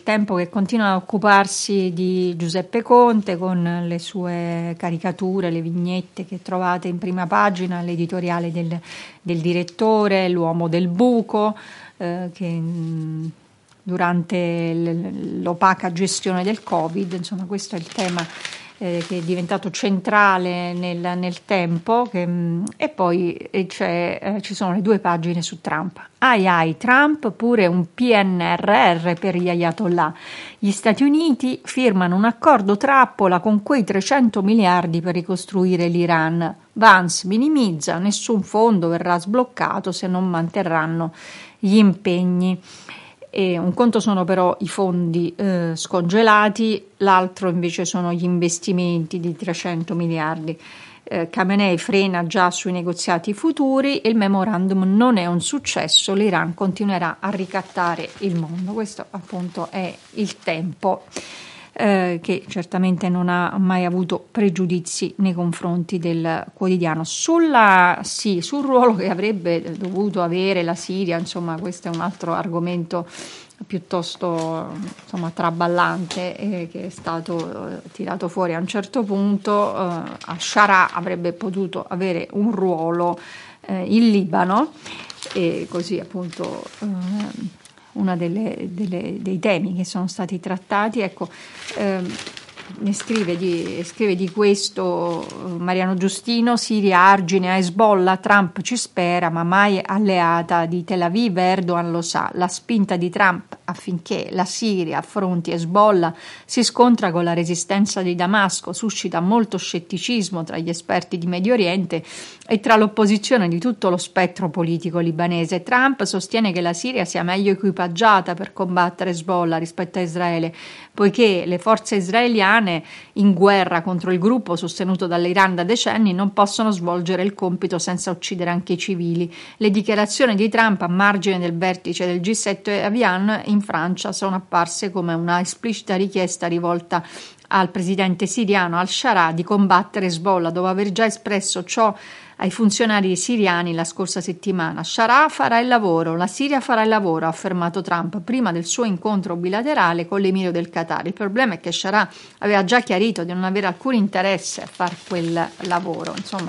Tempo che continua a occuparsi di Giuseppe Conte con le sue caricature, le vignette che trovate in prima pagina, l'editoriale del direttore, l'uomo del buco, che durante l'opaca gestione del Covid, insomma questo è il tema che è diventato centrale nel Tempo, e poi ci sono le 2 pagine su Trump. Ai Trump, pure un PNRR per gli ayatollah. Gli Stati Uniti firmano un accordo trappola con quei 300 miliardi per ricostruire l'Iran. Vance minimizza, nessun fondo verrà sbloccato se non manterranno gli impegni. E un conto sono però i fondi scongelati, l'altro invece sono gli investimenti di 300 miliardi. Khamenei frena già sui negoziati futuri, il memorandum non è un successo, l'Iran continuerà a ricattare il mondo. Questo appunto è il Tempo, che certamente non ha mai avuto pregiudizi nei confronti del quotidiano. Sul ruolo che avrebbe dovuto avere la Siria, insomma questo è un altro argomento piuttosto traballante, che è stato tirato fuori a un certo punto. Al-Shara avrebbe potuto avere un ruolo in Libano, e così appunto uno dei temi che sono stati trattati. Ecco, ne scrive di questo Mariano Giustino: Siria argine a Hezbollah, Trump ci spera ma mai alleata di Tel Aviv, Erdogan lo sa, la spinta di Trump affinché la Siria affronti Hezbollah si scontra con la resistenza di Damasco, suscita molto scetticismo tra gli esperti di Medio Oriente e tra l'opposizione di tutto lo spettro politico libanese. Trump sostiene che la Siria sia meglio equipaggiata per combattere Hezbollah rispetto a Israele, poiché le forze israeliane in guerra contro il gruppo sostenuto dall'Iran da decenni non possono svolgere il compito senza uccidere anche i civili. Le dichiarazioni di Trump a margine del vertice del G7 a Evian in Francia sono apparse come una esplicita richiesta rivolta al presidente siriano al-Shara di combattere Hezbollah, dopo aver già espresso ciò ai funzionari siriani la scorsa settimana. Shara farà il lavoro, la Siria farà il lavoro, ha affermato Trump prima del suo incontro bilaterale con l'emiro del Qatar. Il problema è che Shara aveva già chiarito di non avere alcun interesse a fare quel lavoro. Insomma,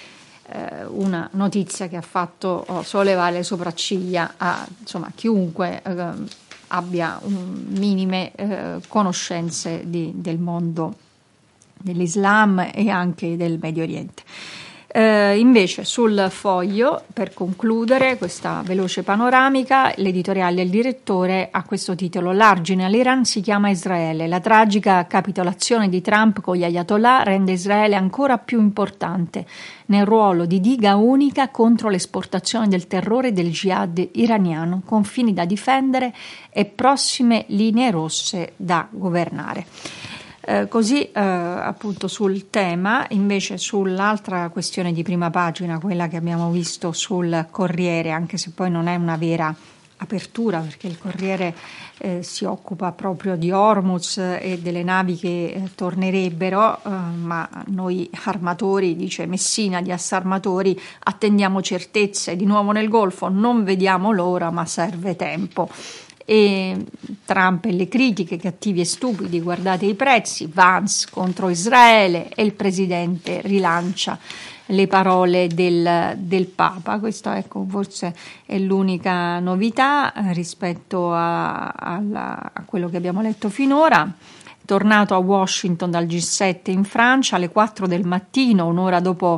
una notizia che ha fatto sollevare le sopracciglia a chiunque abbia minime conoscenze del mondo dell'Islam e anche del Medio Oriente. Invece sul Foglio, per concludere questa veloce panoramica, l'editoriale del direttore ha questo titolo: l'argine all'Iran si chiama Israele, la tragica capitolazione di Trump con gli ayatollah rende Israele ancora più importante nel ruolo di diga unica contro l'esportazione del terrore del jihad iraniano, confini da difendere e prossime linee rosse da governare. Così appunto sul tema. Invece sull'altra questione di prima pagina, quella che abbiamo visto sul Corriere, anche se poi non è una vera apertura, perché il Corriere si occupa proprio di Hormuz e delle navi che tornerebbero, ma noi armatori, dice Messina di Assarmatori, attendiamo certezze di nuovo nel Golfo, non vediamo l'ora ma serve tempo. E Trump e le critiche, cattivi e stupidi, guardate i prezzi, Vance contro Israele, e il presidente rilancia le parole del Papa. Questa, ecco, forse è l'unica novità rispetto a quello che abbiamo letto finora. Tornato a Washington dal G7 in Francia alle 4 del mattino, un'ora dopo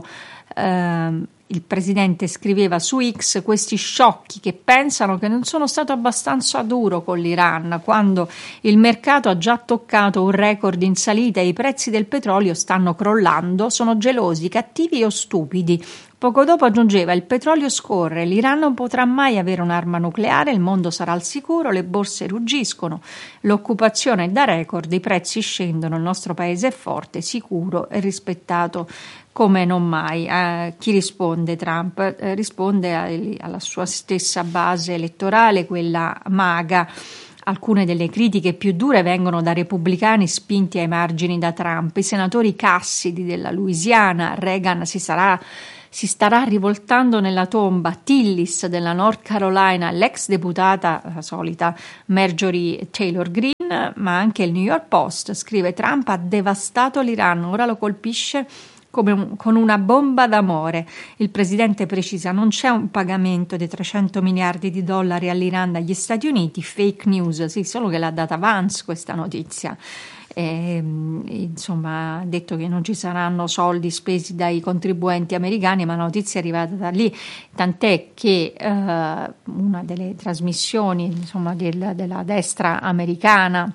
il presidente scriveva su X: questi sciocchi che pensano che non sono stato abbastanza duro con l'Iran, quando il mercato ha già toccato un record in salita e i prezzi del petrolio stanno crollando, sono gelosi, cattivi o stupidi. Poco dopo aggiungeva: il petrolio scorre, l'Iran non potrà mai avere un'arma nucleare, il mondo sarà al sicuro, le borse ruggiscono, l'occupazione è da record, i prezzi scendono, il nostro paese è forte, sicuro e rispettato come non mai. Chi risponde Trump? Risponde alla sua stessa base elettorale, quella MAGA. Alcune delle critiche più dure vengono da repubblicani spinti ai margini da Trump. I senatori Cassidy della Louisiana, Reagan si starà rivoltando nella tomba, Tillis della North Carolina, l'ex deputata, la solita Marjorie Taylor Greene, ma anche il New York Post scrive: Trump ha devastato l'Iran, ora lo colpisce con una bomba d'amore. Il presidente precisa: non c'è un pagamento di 300 miliardi di dollari all'Iran dagli Stati Uniti, fake news. Sì, solo che l'ha data Vance questa notizia. Insomma, ha detto che non ci saranno soldi spesi dai contribuenti americani, ma la notizia è arrivata da lì, tant'è che una delle trasmissioni, insomma, della destra americana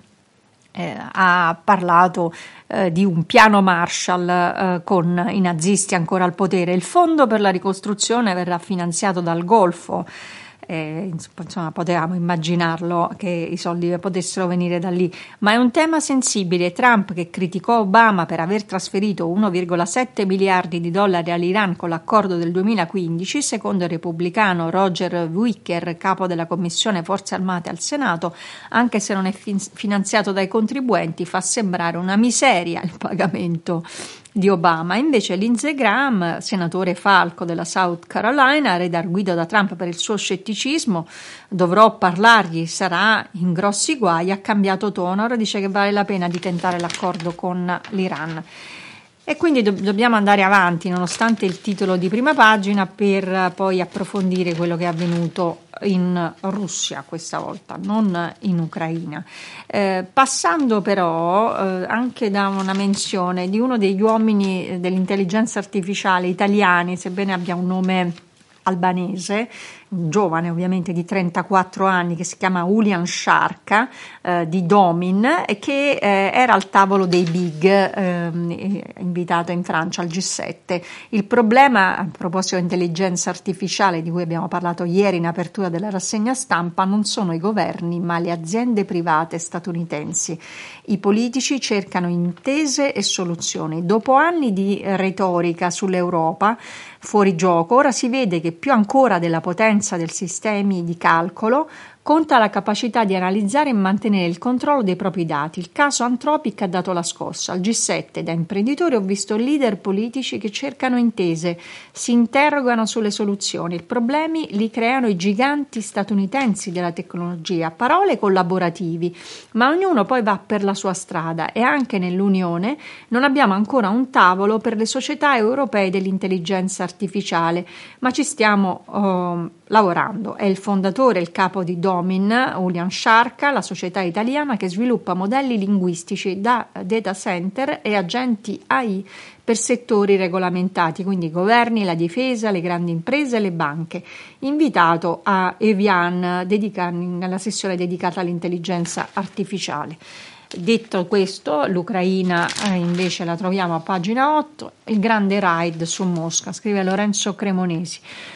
ha parlato di un piano Marshall con i nazisti ancora al potere. Il fondo per la ricostruzione verrà finanziato dal Golfo. Insomma, potevamo immaginarlo che i soldi potessero venire da lì, ma è un tema sensibile. Trump, che criticò Obama per aver trasferito 1,7 miliardi di dollari all'Iran con l'accordo del 2015, secondo il repubblicano Roger Wicker, capo della Commissione Forze Armate al Senato, anche se non è finanziato dai contribuenti, fa sembrare una miseria il pagamento di Obama. Invece Lindsey Graham, senatore falco della South Carolina, redarguito da Trump per il suo scetticismo, dovrò parlargli, sarà in grossi guai, ha cambiato tono, ora dice che vale la pena di tentare l'accordo con l'Iran. E quindi dobbiamo andare avanti, nonostante il titolo di prima pagina, per poi approfondire quello che è avvenuto in Russia questa volta, non in Ucraina. Passando però anche da una menzione di uno degli uomini dell'intelligenza artificiale italiani, sebbene abbia un nome albanese, giovane ovviamente di 34 anni, che si chiama Julian Sharka, di Domin, e che era al tavolo dei big, invitato in Francia al G7. Il problema, a proposito di intelligenza artificiale di cui abbiamo parlato ieri in apertura della rassegna stampa, non sono i governi ma le aziende private statunitensi. I politici cercano intese e soluzioni. Dopo anni di retorica sull'Europa fuori gioco, ora si vede che più ancora della potenza del sistemi di calcolo conta la capacità di analizzare e mantenere il controllo dei propri dati. Il caso Anthropic ha dato la scossa. Al G7 da imprenditore ho visto leader politici che cercano intese, si interrogano sulle soluzioni. I problemi li creano i giganti statunitensi della tecnologia, parole collaborativi, ma ognuno poi va per la sua strada, e anche nell'Unione non abbiamo ancora un tavolo per le società europee dell'intelligenza artificiale, ma ci stiamo lavorando. È il fondatore, il capo di Domin, Julian Sharka, la società italiana che sviluppa modelli linguistici da data center e agenti AI per settori regolamentati, quindi governi, la difesa, le grandi imprese e le banche. Invitato a Evian nella sessione dedicata all'intelligenza artificiale. Detto questo, l'Ucraina invece la troviamo a pagina 8, il grande raid su Mosca, scrive Lorenzo Cremonesi.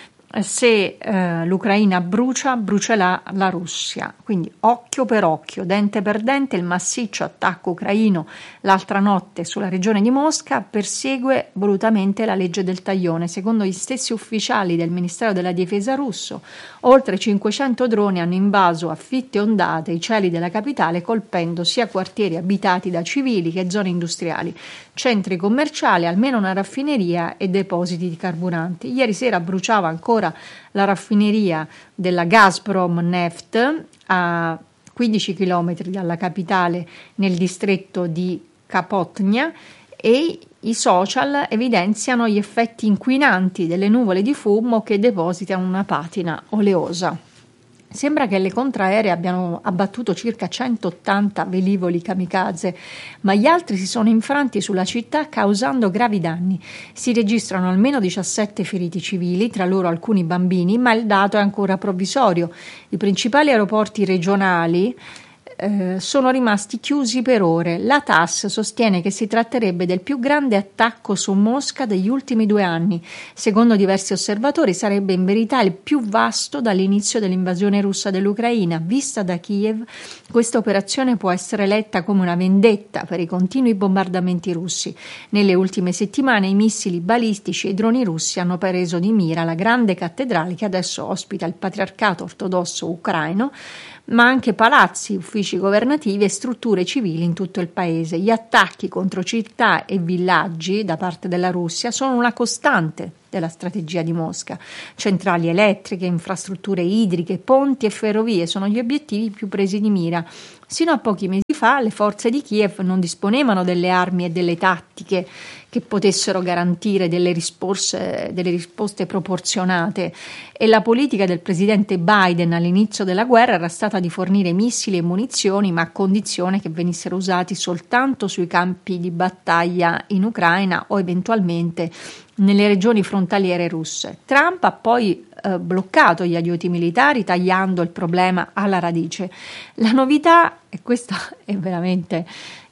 Se l'Ucraina brucerà la Russia, quindi occhio per occhio, dente per dente. Il massiccio attacco ucraino l'altra notte sulla regione di Mosca persegue volutamente la legge del taglione. Secondo gli stessi ufficiali del Ministero della Difesa russo, oltre 500 droni hanno invaso a fitte ondate i cieli della capitale, colpendo sia quartieri abitati da civili che zone industriali, centri commerciali, almeno una raffineria e depositi di carburanti. Ieri sera bruciava ancora la raffineria della Gazprom Neft a 15 km dalla capitale, nel distretto di Kapotnia, e i social evidenziano gli effetti inquinanti delle nuvole di fumo che depositano una patina oleosa. Sembra che le contraeree abbiano abbattuto circa 180 velivoli kamikaze, ma gli altri si sono infranti sulla città causando gravi danni. Si registrano almeno 17 feriti civili, tra loro alcuni bambini, ma il dato è ancora provvisorio. I principali aeroporti regionali sono rimasti chiusi per ore. La TASS sostiene che si tratterebbe del più grande attacco su Mosca degli ultimi 2 anni. Secondo diversi osservatori sarebbe in verità il più vasto dall'inizio dell'invasione russa dell'Ucraina. Vista da Kiev, questa operazione può essere letta come una vendetta per i continui bombardamenti russi. Nelle ultime settimane i missili balistici e i droni russi hanno preso di mira la grande cattedrale che adesso ospita il patriarcato ortodosso ucraino, ma anche palazzi, uffici governativi e strutture civili in tutto il paese. Gli attacchi contro città e villaggi da parte della Russia sono una costante della strategia di Mosca. Centrali elettriche, infrastrutture idriche, ponti e ferrovie sono gli obiettivi più presi di mira. Sino a pochi mesi fa le forze di Kiev non disponevano delle armi e delle tattiche che potessero garantire delle risposte proporzionate, e la politica del presidente Biden all'inizio della guerra era stata di fornire missili e munizioni, ma a condizione che venissero usati soltanto sui campi di battaglia in Ucraina o eventualmente nelle regioni frontaliere russe. Trump ha poi bloccato gli aiuti militari, tagliando il problema alla radice. La novità, e questo è veramente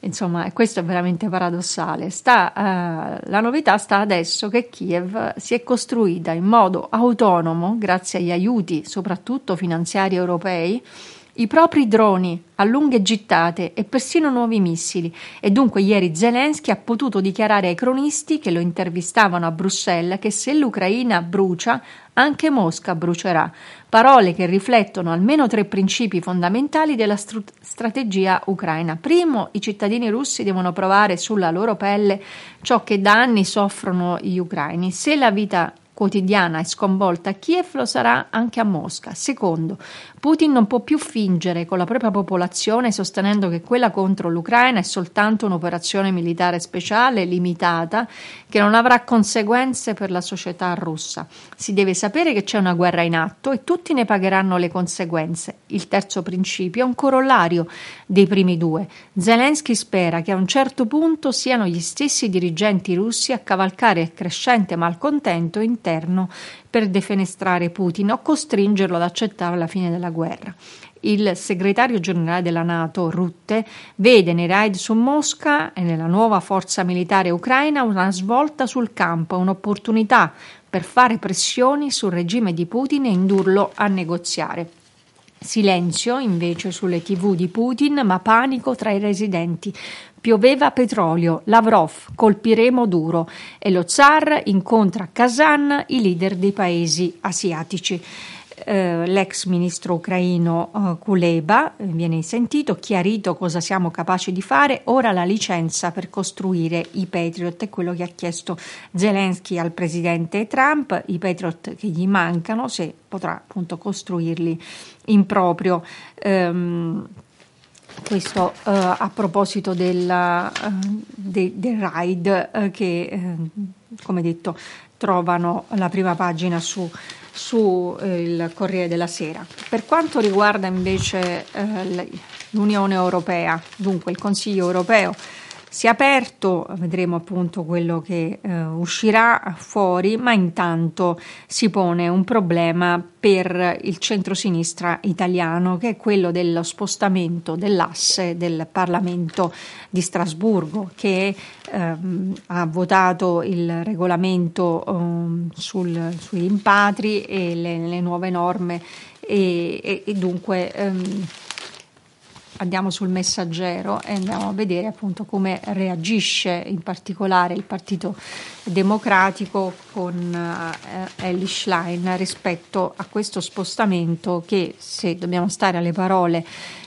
paradossale, la novità sta adesso che Kiev si è costruita in modo autonomo, grazie agli aiuti soprattutto finanziari europei, i propri droni a lunghe gittate e persino nuovi missili, e dunque ieri Zelensky ha potuto dichiarare ai cronisti che lo intervistavano a Bruxelles che se l'Ucraina brucia, anche Mosca brucerà. Parole che riflettono almeno 3 principi fondamentali della strategia ucraina. Primo, i cittadini russi devono provare sulla loro pelle ciò che da anni soffrono gli ucraini. Se la vita quotidiana è sconvolta a Kiev, lo sarà anche a Mosca. Secondo, Putin non può più fingere con la propria popolazione sostenendo che quella contro l'Ucraina è soltanto un'operazione militare speciale limitata che non avrà conseguenze per la società russa. Si deve sapere che c'è una guerra in atto e tutti ne pagheranno le conseguenze. Il terzo principio è un corollario dei primi 2. Zelensky spera che a un certo punto siano gli stessi dirigenti russi a cavalcare il crescente malcontento interno per defenestrare Putin o costringerlo ad accettare la fine della guerra. Il segretario generale della NATO, Rutte, vede nei raid su Mosca e nella nuova forza militare ucraina una svolta sul campo, un'opportunità per fare pressioni sul regime di Putin e indurlo a negoziare. Silenzio invece sulle TV di Putin, ma panico tra i residenti. Pioveva petrolio, Lavrov, colpiremo duro, e lo zar incontra a Kazan i leader dei paesi asiatici. L'ex ministro ucraino Kuleba viene sentito, chiarito cosa siamo capaci di fare, ora la licenza per costruire i Patriot, è quello che ha chiesto Zelensky al presidente Trump, i Patriot che gli mancano, se potrà appunto costruirli in proprio. Questo a proposito del raid che, come detto, trovano la prima pagina su il Corriere della Sera. Per quanto riguarda invece l'Unione Europea, dunque il Consiglio Europeo si è aperto, vedremo appunto quello che uscirà fuori, ma intanto si pone un problema per il centrosinistra italiano, che è quello dello spostamento dell'asse del Parlamento di Strasburgo, che ha votato il regolamento sui rimpatri e le nuove norme e dunque andiamo sul Messaggero e andiamo a vedere appunto come reagisce in particolare il Partito Democratico con Elly Schlein rispetto a questo spostamento che, se dobbiamo stare alle parole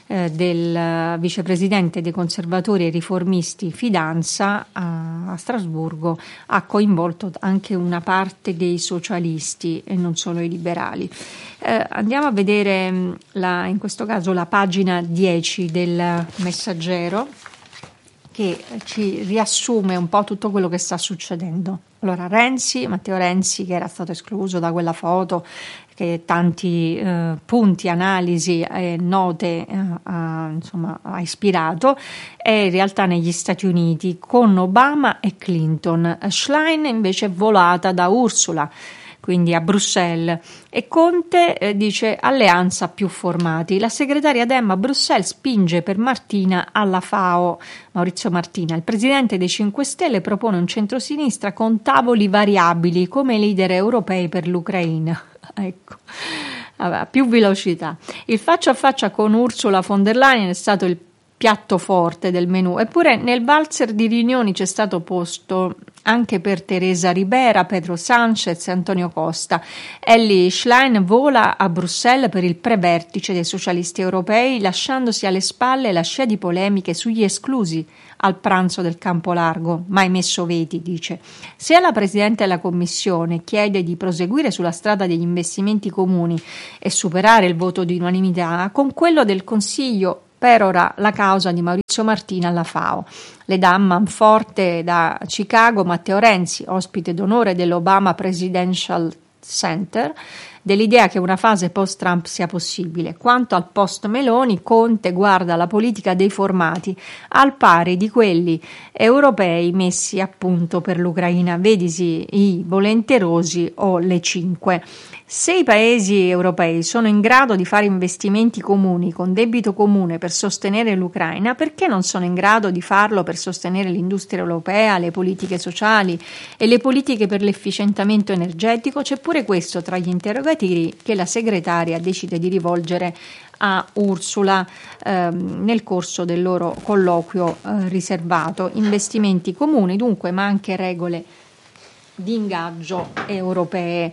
del vicepresidente dei conservatori e riformisti Fidanza, a Strasburgo ha coinvolto anche una parte dei socialisti e non solo i liberali. Andiamo a vedere in questo caso la pagina 10 del Messaggero, che ci riassume un po' tutto quello che sta succedendo. Allora, Matteo Renzi, che era stato escluso da quella foto, che tanti punti, analisi e note ha ispirato, è in realtà negli Stati Uniti con Obama e Clinton. Schlein invece è volata da Ursula, quindi a Bruxelles, e Conte dice alleanza più formati. La segretaria Dem a Bruxelles spinge per Martina alla FAO, Maurizio Martina. Il presidente dei 5 Stelle propone un centrosinistra con tavoli variabili come leader europei per l'Ucraina. Ecco, vabbè, più velocità. Il faccia a faccia con Ursula von der Leyen è stato il piatto forte del menù, eppure nel valzer di riunioni c'è stato posto anche per Teresa Ribera, Pedro Sanchez e Antonio Costa. Elly Schlein vola a Bruxelles per il pre-vertice dei socialisti europei, lasciandosi alle spalle la scia di polemiche sugli esclusi al pranzo del Campo Largo, mai messo veti, dice. Se la Presidente della Commissione chiede di proseguire sulla strada degli investimenti comuni e superare il voto di unanimità, con quello del Consiglio perora la causa di Maurizio Martina alla FAO. Le dà manforte da Chicago Matteo Renzi, ospite d'onore dell'Obama Presidential Center, dell'idea che una fase post-Trump sia possibile. Quanto al post-Meloni, Conte guarda la politica dei formati al pari di quelli europei messi a punto per l'Ucraina, vedisi i volenterosi o le 5. Se i paesi europei sono in grado di fare investimenti comuni con debito comune per sostenere l'Ucraina, perché non sono in grado di farlo per sostenere l'industria europea, le politiche sociali e le politiche per l'efficientamento energetico? C'è pure questo tra gli interrogativi che la segretaria decide di rivolgere a Ursula nel corso del loro colloquio riservato. Investimenti comuni dunque, ma anche regole di ingaggio europee.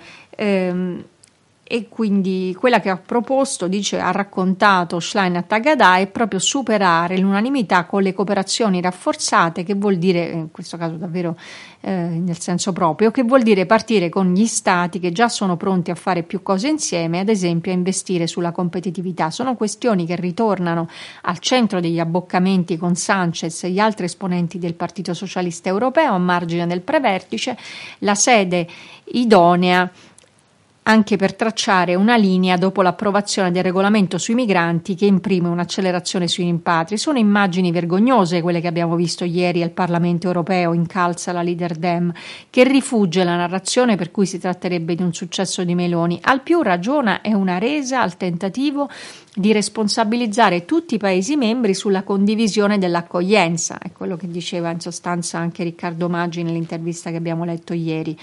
E quindi quella che ha proposto, ha raccontato Schlein a Tagada, è proprio superare l'unanimità con le cooperazioni rafforzate, che vuol dire, in questo caso davvero nel senso proprio, che vuol dire partire con gli stati che già sono pronti a fare più cose insieme, ad esempio a investire sulla competitività. Sono questioni che ritornano al centro degli abboccamenti con Sanchez e gli altri esponenti del Partito Socialista Europeo a margine del prevertice, la sede idonea anche per tracciare una linea dopo l'approvazione del regolamento sui migranti che imprime un'accelerazione sui rimpatri. Sono immagini vergognose quelle che abbiamo visto ieri al Parlamento europeo, incalza la leader Dem, che rifugge la narrazione per cui si tratterebbe di un successo di Meloni. Al più ragiona è una resa al tentativo di responsabilizzare tutti i Paesi membri sulla condivisione dell'accoglienza, è quello che diceva in sostanza anche Riccardo Maggi nell'intervista che abbiamo letto ieri.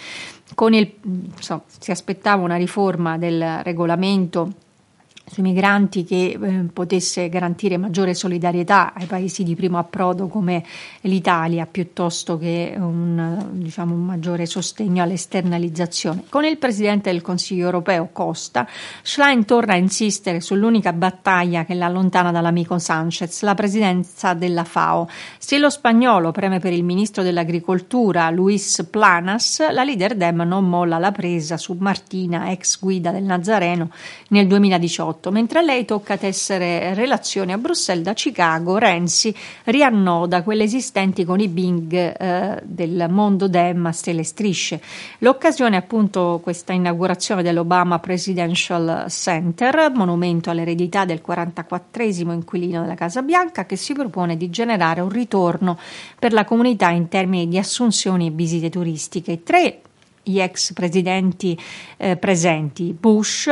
Si aspettava una riforma del regolamento sui migranti che potesse garantire maggiore solidarietà ai paesi di primo approdo come l'Italia, piuttosto che un maggiore sostegno all'esternalizzazione. Con il Presidente del Consiglio europeo Costa, Schlein torna a insistere sull'unica battaglia che l'allontana dall'amico Sanchez, la presidenza della FAO. Se lo spagnolo preme per il ministro dell'Agricoltura Luis Planas, la leader Dem non molla la presa su Martina, ex guida del Nazareno, nel 2018. Mentre a lei tocca tessere relazioni a Bruxelles da Chicago, Renzi riannoda quelle esistenti con i big del mondo Dem a stelle e strisce. L'occasione è appunto questa inaugurazione dell'Obama Presidential Center, monumento all'eredità del 44esimo inquilino della Casa Bianca, che si propone di generare un ritorno per la comunità in termini di assunzioni e visite turistiche. Gli ex presidenti presenti, Bush,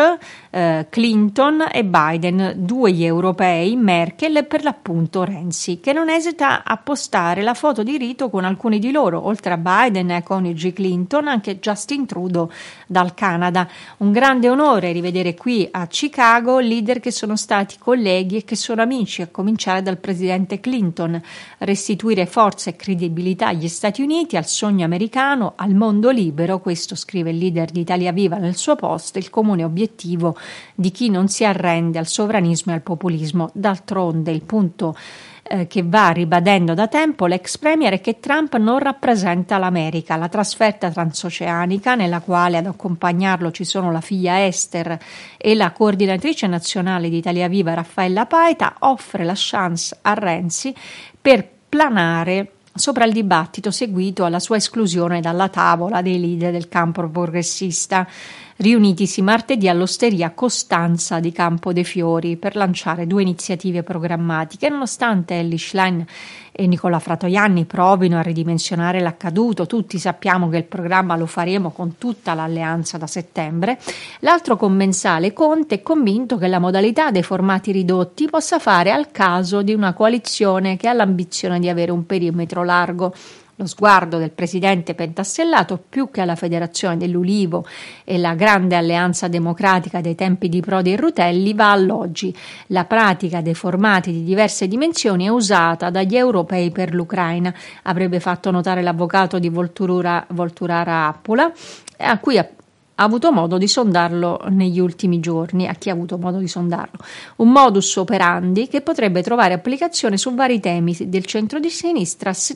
Clinton e Biden, 2 gli europei, Merkel e per l'appunto Renzi, che non esita a postare la foto di rito con alcuni di loro, oltre a Biden e coniugi Clinton, anche Justin Trudeau dal Canada. Un grande onore rivedere qui a Chicago leader che sono stati colleghi e che sono amici, a cominciare dal presidente Clinton. Restituire forza e credibilità agli Stati Uniti, al sogno americano, al mondo libero. Questo scrive il leader di Italia Viva nel suo post, il comune obiettivo di chi non si arrende al sovranismo e al populismo. D'altronde il punto che va ribadendo da tempo l'ex premier è che Trump non rappresenta l'America. La trasferta transoceanica, nella quale ad accompagnarlo ci sono la figlia Esther e la coordinatrice nazionale di Italia Viva Raffaella Paita, offre la chance a Renzi per planare sopra il dibattito seguito alla sua esclusione dalla tavola dei leader del campo progressista, riunitisi martedì all'Osteria Costanza di Campo dei Fiori per lanciare 2 iniziative programmatiche. Nonostante Elly Schlein e Nicola Fratoianni provino a ridimensionare l'accaduto, tutti sappiamo che il programma lo faremo con tutta l'alleanza da settembre, l'altro commensale Conte è convinto che la modalità dei formati ridotti possa fare al caso di una coalizione che ha l'ambizione di avere un perimetro largo. Lo sguardo del presidente pentastellato, più che alla federazione dell'Ulivo e la grande alleanza democratica dei tempi di Prodi e Rutelli, va all'oggi. La pratica dei formati di diverse dimensioni è usata dagli europei per l'Ucraina, avrebbe fatto notare l'avvocato di Volturara Appula, a cui ha avuto modo di sondarlo negli ultimi giorni, a chi ha avuto modo di sondarlo. Un modus operandi che potrebbe trovare applicazione su vari temi del centro di sinistra se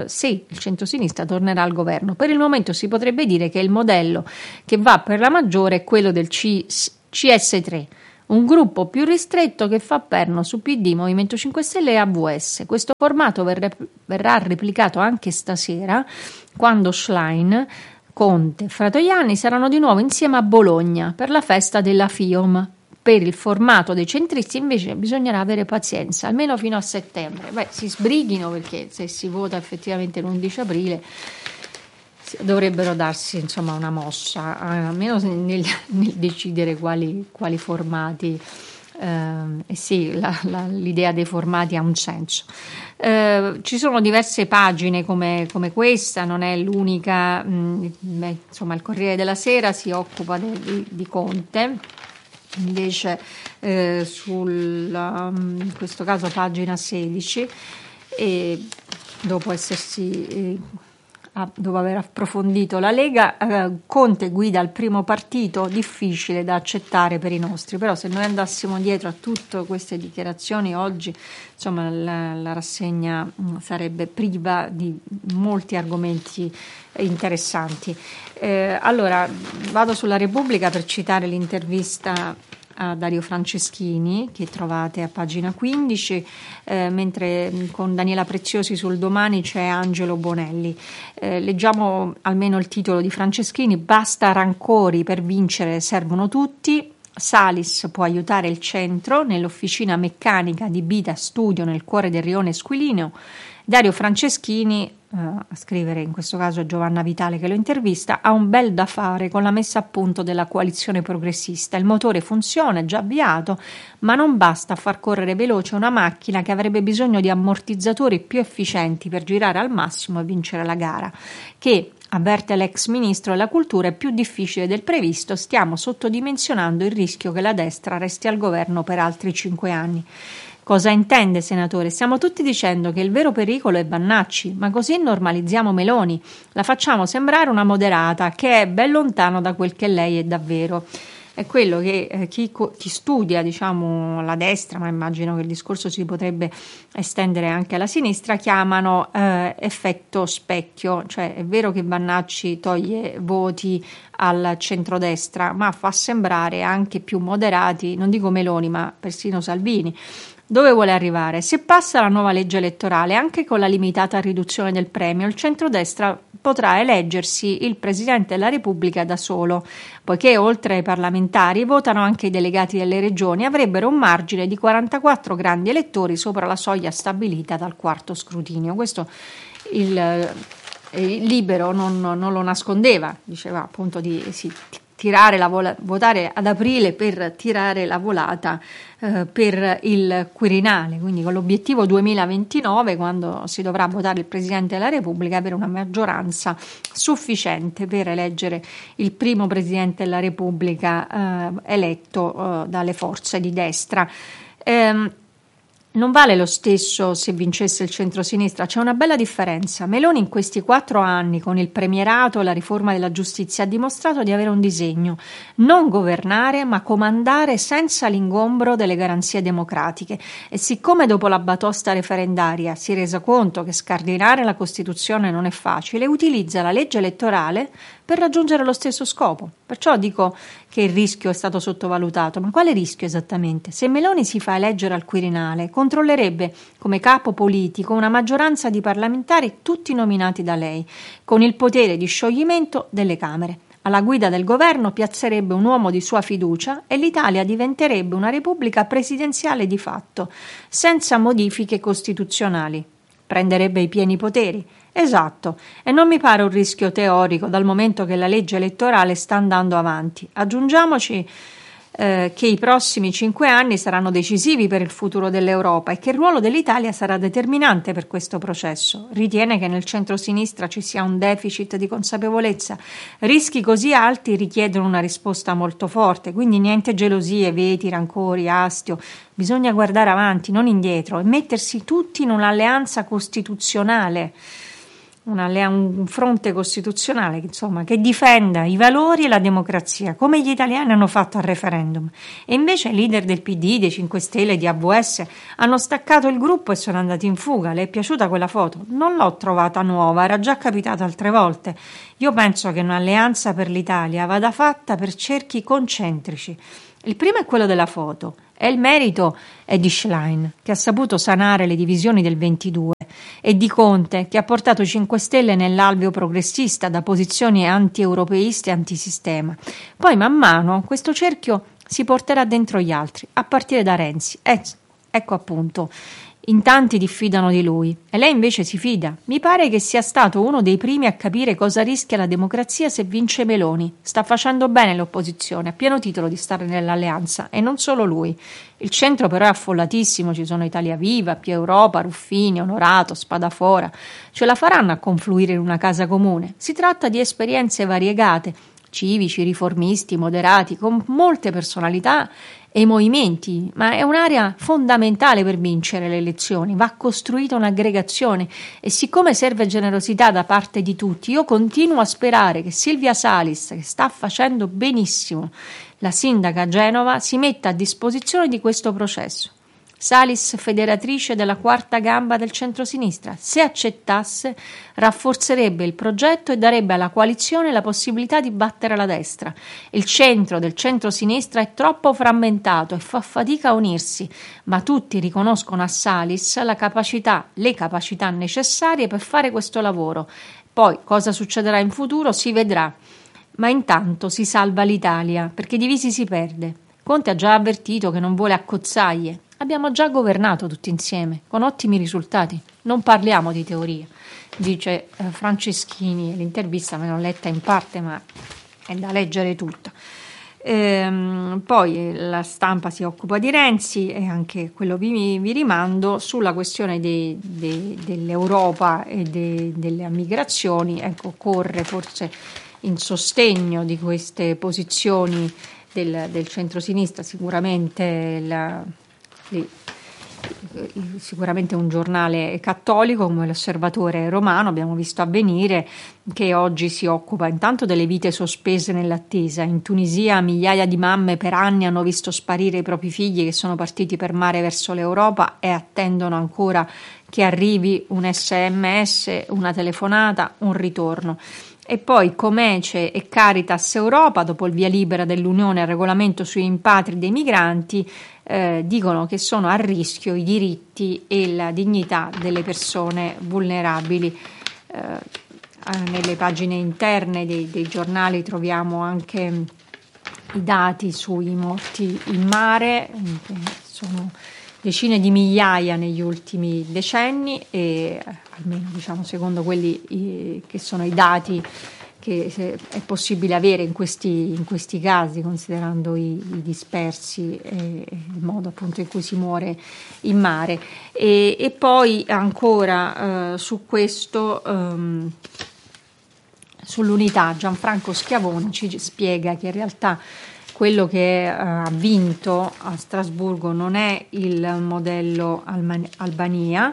il centro-sinistra tornerà al governo. Per il momento si potrebbe dire che il modello che va per la maggiore è quello del CS3, un gruppo più ristretto che fa perno su PD, Movimento 5 Stelle e AVS. Questo formato verrà replicato anche stasera, quando Schlein, Conte e Fratoianni saranno di nuovo insieme a Bologna per la festa della FIOM. Per il formato dei centristi invece bisognerà avere pazienza, almeno fino a settembre. Si sbrighino, perché se si vota effettivamente l'11 aprile dovrebbero darsi insomma una mossa, almeno nel decidere quali formati. Sì, l'idea dei formati ha un senso. Ci sono diverse pagine come questa, non è l'unica. Insomma, il Corriere della Sera si occupa di Conte, invece in questo caso pagina 16, e dopo aver approfondito la Lega, Conte guida il primo partito difficile da accettare per i nostri. Però se noi andassimo dietro a tutte queste dichiarazioni oggi, insomma, la rassegna sarebbe priva di molti argomenti interessanti. Allora vado sulla Repubblica per citare l'intervista a Dario Franceschini, che trovate a pagina 15, mentre con Daniela Preziosi sul Domani c'è Angelo Bonelli. Leggiamo almeno il titolo di Franceschini: basta rancori, per vincere servono tutti. Salis può aiutare il centro nell'officina meccanica di Bita Studio nel cuore del rione Squilineo. Dario Franceschini, a scrivere in questo caso è Giovanna Vitale che lo intervista, ha un bel da fare con la messa a punto della coalizione progressista. Il motore funziona, è già avviato, ma non basta far correre veloce una macchina che avrebbe bisogno di ammortizzatori più efficienti per girare al massimo e vincere la gara, che, avverte l'ex ministro della cultura, è più difficile del previsto. Stiamo sottodimensionando il rischio che la destra resti al governo per altri 5 anni. Cosa intende, senatore? Stiamo tutti dicendo che il vero pericolo è Vannacci, ma così normalizziamo Meloni. La facciamo sembrare una moderata, che è ben lontano da quel che lei è davvero. È quello che chi studia, diciamo, la destra, ma immagino che il discorso si potrebbe estendere anche alla sinistra, chiamano effetto specchio. Cioè è vero che Vannacci toglie voti al centrodestra, ma fa sembrare anche più moderati, non dico Meloni, ma persino Salvini. Dove vuole arrivare? Se passa la nuova legge elettorale, anche con la limitata riduzione del premio, il centrodestra potrà eleggersi il Presidente della Repubblica da solo, poiché oltre ai parlamentari votano anche i delegati delle regioni, avrebbero un margine di 44 grandi elettori sopra la soglia stabilita dal quarto scrutinio. Questo il Libero non lo nascondeva, diceva appunto di votare ad aprile per tirare la volata per il Quirinale, quindi con l'obiettivo 2029, quando si dovrà votare il Presidente della Repubblica, avere una maggioranza sufficiente per eleggere il primo Presidente della Repubblica eletto dalle forze di destra. Non vale lo stesso se vincesse il centrosinistra, c'è una bella differenza. Meloni in questi 4 anni, con il premierato e la riforma della giustizia, ha dimostrato di avere un disegno: non governare, ma comandare senza l'ingombro delle garanzie democratiche. E siccome dopo la batosta referendaria si è resa conto che scardinare la Costituzione non è facile, utilizza la legge elettorale per raggiungere lo stesso scopo. Perciò dico che il rischio è stato sottovalutato. Ma quale rischio esattamente? Se Meloni si fa eleggere al Quirinale, controllerebbe come capo politico una maggioranza di parlamentari tutti nominati da lei, con il potere di scioglimento delle Camere. Alla guida del governo piazzerebbe un uomo di sua fiducia e l'Italia diventerebbe una repubblica presidenziale di fatto, senza modifiche costituzionali. Prenderebbe i pieni poteri. Esatto, e non mi pare un rischio teorico, dal momento che la legge elettorale sta andando avanti. Aggiungiamoci che i prossimi 5 anni saranno decisivi per il futuro dell'Europa e che il ruolo dell'Italia sarà determinante per questo processo. Ritiene che nel centro-sinistra ci sia un deficit di consapevolezza? Rischi così alti richiedono una risposta molto forte, quindi niente gelosie, veti, rancori, astio. Bisogna guardare avanti, non indietro, e mettersi tutti in un'alleanza costituzionale, un fronte costituzionale insomma, che difenda i valori e la democrazia, come gli italiani hanno fatto al referendum. E invece i leader del PD, dei 5 Stelle e di AVS hanno staccato il gruppo e sono andati in fuga. Le è piaciuta quella foto? Non l'ho trovata nuova, era già capitata altre volte. Io penso che un'alleanza per l'Italia vada fatta per cerchi concentrici Il primo è quello della foto e il merito è di Schlein, che ha saputo sanare le divisioni del 22, e di Conte, che ha portato i 5 Stelle nell'alveo progressista da posizioni anti-europeiste e antisistema. Poi man mano questo cerchio si porterà dentro gli altri, a partire da Renzi. Ecco appunto. In tanti diffidano di lui e lei invece si fida. Mi pare che sia stato uno dei primi a capire cosa rischia la democrazia se vince Meloni. Sta facendo bene l'opposizione, a pieno titolo di stare nell'alleanza, e non solo lui. Il centro però è affollatissimo, ci sono Italia Viva, Più Europa, Ruffini, Onorato, Spadafora. Ce la faranno a confluire in una casa comune. Si tratta di esperienze variegate, civici, riformisti, moderati, con molte personalità e movimenti, ma è un'area fondamentale per vincere le elezioni. Va costruita un'aggregazione e siccome serve generosità da parte di tutti, io continuo a sperare che Silvia Salis, che sta facendo benissimo, la sindaca a Genova, si metta a disposizione di questo processo. Salis, federatrice della quarta gamba del centrosinistra, se accettasse, rafforzerebbe il progetto e darebbe alla coalizione la possibilità di battere la destra. Il centro del centrosinistra è troppo frammentato e fa fatica a unirsi, ma tutti riconoscono a Salis le capacità necessarie per fare questo lavoro. Poi cosa succederà in futuro si vedrà, ma intanto si salva l'Italia, perché divisi si perde. Conte ha già avvertito che non vuole accozzaglie. Abbiamo già governato tutti insieme, con ottimi risultati. Non parliamo di teoria, dice Franceschini. L'intervista me l'ho letta in parte, ma è da leggere tutta. Poi la Stampa si occupa di Renzi, e anche quello vi rimando sulla questione dell'Europa e delle migrazioni. Ecco, corre forse in sostegno di queste posizioni del centrosinistra, sicuramente un giornale cattolico come l'Osservatore Romano. Abbiamo visto Avvenire, che oggi si occupa intanto delle vite sospese nell'attesa. In Tunisia migliaia di mamme per anni hanno visto sparire i propri figli che sono partiti per mare verso l'Europa e attendono ancora che arrivi un SMS, una telefonata, un ritorno. E poi Comece e Caritas Europa, dopo il via libera dell'Unione al regolamento sui rimpatri dei migranti, dicono che sono a rischio i diritti e la dignità delle persone vulnerabili. Nelle pagine interne dei giornali troviamo anche i dati sui morti in mare, che sono decine di migliaia negli ultimi decenni, e almeno secondo quelli che sono i dati che è possibile avere in questi casi, considerando i dispersi e il modo appunto in cui si muore in mare. E poi ancora su questo, sull'Unità, Gianfranco Schiavone ci spiega che in realtà quello che ha vinto a Strasburgo non è il modello Albania.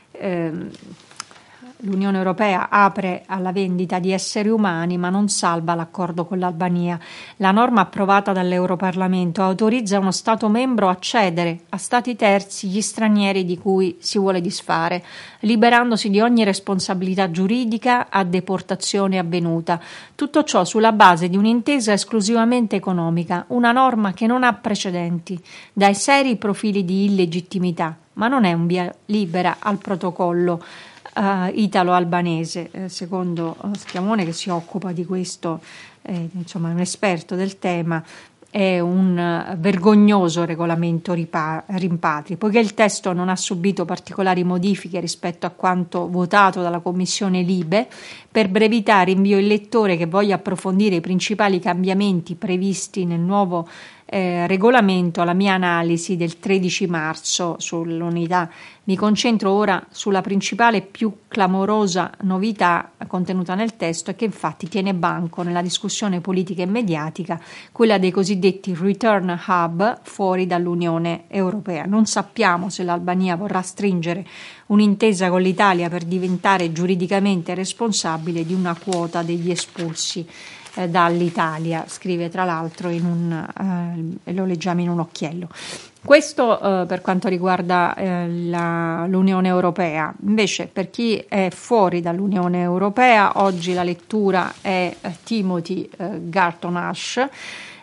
L'Unione Europea apre alla vendita di esseri umani, ma non salva l'accordo con l'Albania. La norma approvata dall'Europarlamento autorizza uno Stato membro a cedere a Stati terzi gli stranieri di cui si vuole disfare, liberandosi di ogni responsabilità giuridica a deportazione avvenuta. Tutto ciò sulla base di un'intesa esclusivamente economica, una norma che non ha precedenti, dai seri profili di illegittimità, ma non è un via libera al protocollo italo-albanese, secondo Schiavone, che si occupa di questo, è un esperto del tema. È un vergognoso regolamento rimpatri, poiché il testo non ha subito particolari modifiche rispetto a quanto votato dalla Commissione Libe. Per brevità rinvio il lettore che voglia approfondire i principali cambiamenti previsti nel nuovo regolamento alla mia analisi del 13 marzo sull'unità. Mi concentro ora sulla principale e più clamorosa novità contenuta nel testo, e che infatti tiene banco nella discussione politica e mediatica, quella dei cosiddetti return hub fuori dall'Unione Europea. Non sappiamo se l'Albania vorrà stringere un'intesa con l'Italia per diventare giuridicamente responsabile di una quota degli espulsi dall'Italia, scrive tra l'altro lo leggiamo in un occhiello. Questo per quanto riguarda l'Unione Europea. Invece, per chi è fuori dall'Unione Europea, oggi la lettura è Timothy Garton Ash,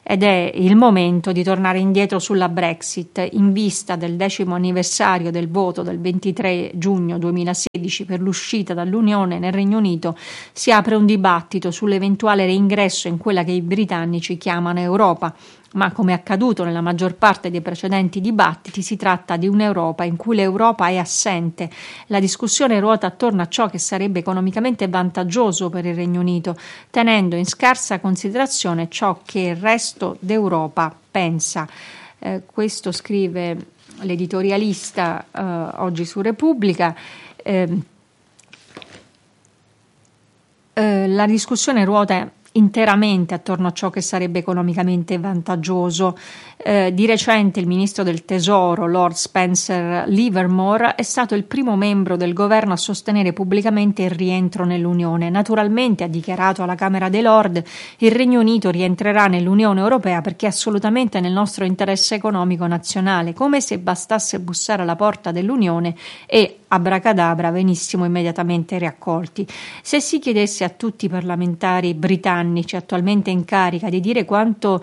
ed è il momento di tornare indietro sulla Brexit in vista del 10° anniversario del voto del 23 giugno 2016 per l'uscita dall'Unione. Nel Regno Unito si apre un dibattito sull'eventuale reingresso in quella che i britannici chiamano Europa. Ma come accaduto nella maggior parte dei precedenti dibattiti, si tratta di un'Europa in cui l'Europa è assente. La discussione ruota attorno a ciò che sarebbe economicamente vantaggioso per il Regno Unito, tenendo in scarsa considerazione ciò che il resto d'Europa pensa. Questo scrive l'editorialista oggi su Repubblica. La discussione ruota interamente attorno a ciò che sarebbe economicamente vantaggioso. Di recente il ministro del Tesoro, Lord Spencer Livermore, è stato il primo membro del governo a sostenere pubblicamente il rientro nell'Unione. Naturalmente, ha dichiarato alla Camera dei Lord, il Regno Unito rientrerà nell'Unione Europea perché è assolutamente nel nostro interesse economico nazionale, come se bastasse bussare alla porta dell'Unione e abracadabra venissimo immediatamente riaccolti. Se si chiedesse a tutti i parlamentari britannici attualmente in carica di dire quando